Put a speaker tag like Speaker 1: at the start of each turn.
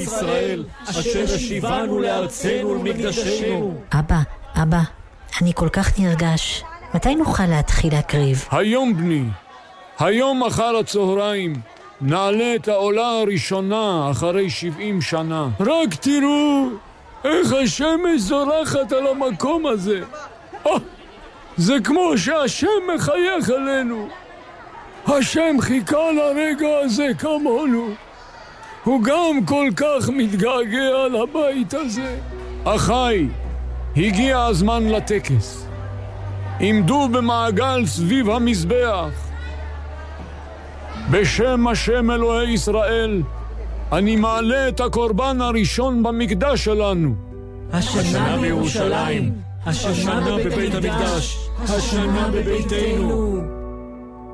Speaker 1: ישראל, אשר השיבנו לארצנו ולמקדשנו.
Speaker 2: אבא, אני כל כך נרגש. מתי נוכל להתחיל להקריב?
Speaker 3: היום בני, היום אחר הצהריים, נעלה את העולה הראשונה אחרי 70 שנה. רק תראו איך השמש זורחת על המקום הזה. זה כמו שהשם מחייך עלינו. השם חיכה לרגע הזה כמונו. הוא גם כל כך מתגעגע לבית הזה. אחי, הגיע הזמן לטקס. עמדו במעגל סביב המזבח. בשם השם אלוהי ישראל, אני מעלה את הקורבן הראשון במקדש שלנו.
Speaker 1: השנה בירושלים, השנה בבית המקדש, השנה בביתנו.